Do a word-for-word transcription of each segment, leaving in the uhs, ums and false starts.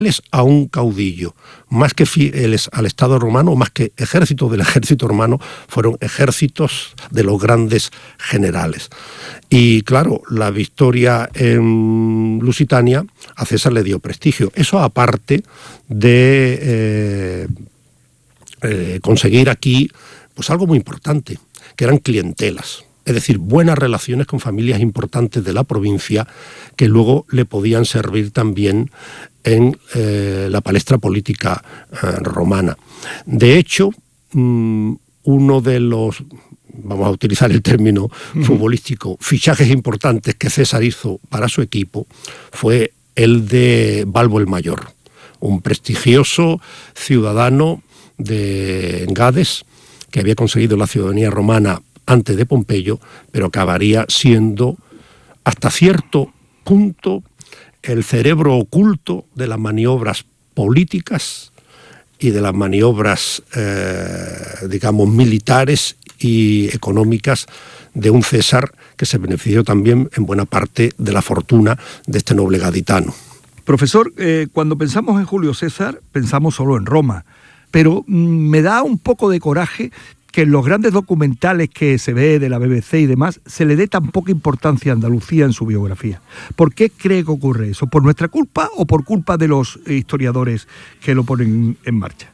a un caudillo, más que fieles al Estado romano, más que ejércitos del ejército romano, fueron ejércitos de los grandes generales. Y claro, la victoria en Lusitania a César le dio prestigio. Eso aparte de eh, eh, conseguir aquí pues algo muy importante, que eran clientelas. Es decir, buenas relaciones con familias importantes de la provincia que luego le podían servir también en eh, la palestra política eh, romana. De hecho, mmm, uno de los, vamos a utilizar el término uh-huh. futbolístico, fichajes importantes que César hizo para su equipo fue el de Balbo el Mayor, un prestigioso ciudadano de Gades que había conseguido la ciudadanía romana antes de Pompeyo, pero acabaría siendo hasta cierto punto el cerebro oculto de las maniobras políticas y de las maniobras, eh, digamos, militares y económicas de un César que se benefició también en buena parte de la fortuna de este noble gaditano. Profesor, eh, cuando pensamos en Julio César, pensamos solo en Roma, pero mmm, me da un poco de coraje que en los grandes documentales que se ve de la B B C y demás, se le dé tan poca importancia a Andalucía en su biografía. ¿Por qué cree que ocurre eso? ¿Por nuestra culpa o por culpa de los historiadores que lo ponen en marcha?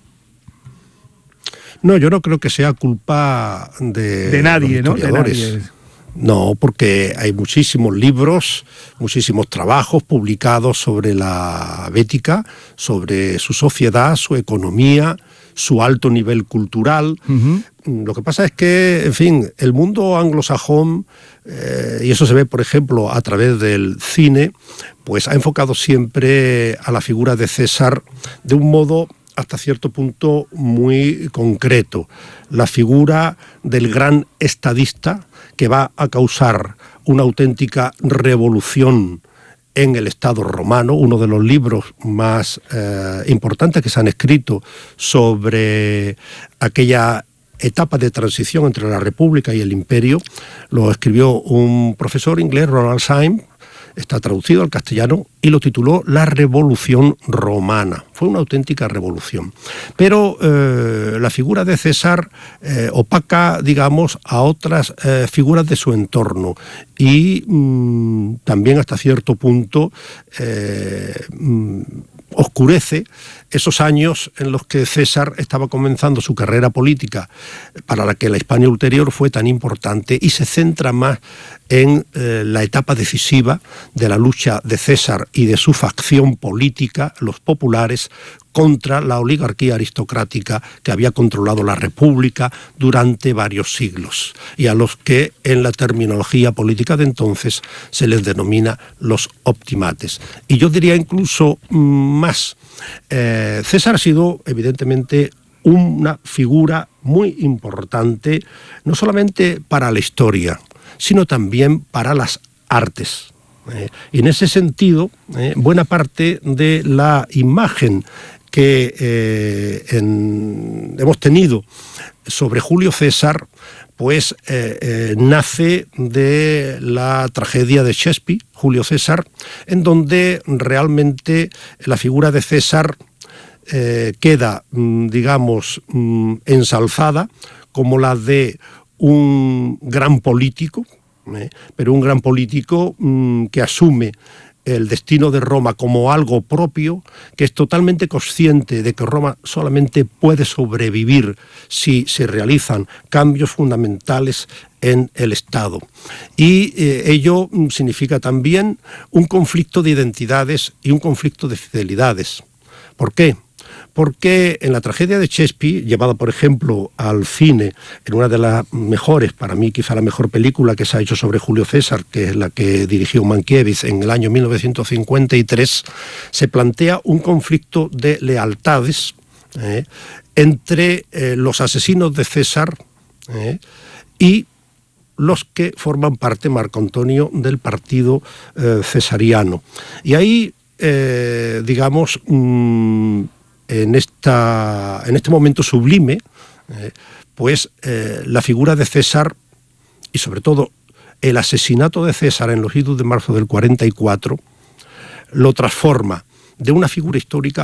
No, yo no creo que sea culpa de, de nadie, los historiadores, ¿no? De nadie. No, porque hay muchísimos libros, muchísimos trabajos publicados sobre la Bética, sobre su sociedad, su economía, su alto nivel cultural. Uh-huh. Lo que pasa es que, en fin, el mundo anglosajón, eh, y eso se ve, por ejemplo, a través del cine, pues ha enfocado siempre a la figura de César de un modo hasta cierto punto muy concreto. La figura del gran estadista que va a causar una auténtica revolución en el Estado romano, uno de los libros más eh, importantes que se han escrito sobre aquella etapa de transición entre la República y el Imperio, lo escribió un profesor inglés, Ronald Syme, está traducido al castellano y lo tituló La Revolución Romana. Fue una auténtica revolución. Pero eh, la figura de César eh, opaca, digamos, a otras eh, figuras de su entorno y mmm, también hasta cierto punto eh, mmm, oscurece esos años en los que César estaba comenzando su carrera política, para la que la Hispania ulterior fue tan importante, y se centra más en eh, la etapa decisiva de la lucha de César y de su facción política, los populares, contra la oligarquía aristocrática que había controlado la República durante varios siglos y a los que en la terminología política de entonces se les denomina los optimates. Y yo diría incluso más, eh, César ha sido evidentemente una figura muy importante, no solamente para la historia, sino también para las artes. Eh, y en ese sentido, eh, buena parte de la imagen que eh, en, hemos tenido sobre Julio César, pues eh, eh, nace de la tragedia de Shakespeare, Julio César, en donde realmente la figura de César eh, queda, digamos, ensalzada como la de un gran político, eh, pero un gran político mmm, que asume el destino de Roma como algo propio, que es totalmente consciente de que Roma solamente puede sobrevivir si se realizan cambios fundamentales en el Estado. Y eh, ello significa también un conflicto de identidades y un conflicto de fidelidades. ¿Por qué? Porque en la tragedia de Shakespeare, llevada por ejemplo al cine, en una de las mejores, para mí quizá la mejor película que se ha hecho sobre Julio César, que es la que dirigió Mankiewicz en el año mil novecientos cincuenta y tres, se plantea un conflicto de lealtades eh, entre eh, los asesinos de César eh, y los que forman parte, Marco Antonio, del partido eh, cesariano. Y ahí, eh, digamos, mmm, En, esta, en este momento sublime, eh, pues eh, la figura de César y sobre todo el asesinato de César en los idus de marzo del cuarenta y cuatro lo transforma de una figura histórica